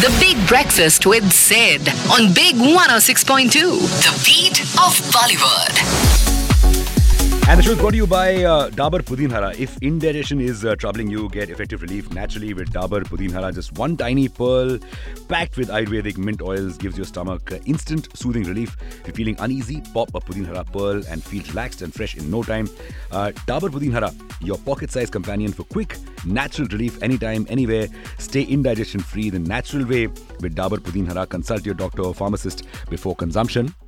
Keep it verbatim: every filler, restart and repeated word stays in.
The Big Breakfast with Sid on Big one oh six point two. The beat of Bollywood. And the show is brought to you by uh, Dabur Pudin Hara. If indigestion is uh, troubling you, get effective relief naturally with Dabur Pudin Hara. Just one tiny pearl packed with Ayurvedic mint oils gives your stomach uh, instant soothing relief. If you're feeling uneasy, pop a Pudin Hara pearl and feel relaxed and fresh in no time. Uh, Dabur Pudin Hara, your pocket-sized companion for quick, natural relief anytime, anywhere. Stay indigestion free the natural way with Dabur Pudin Hara. Consult your doctor or pharmacist before consumption.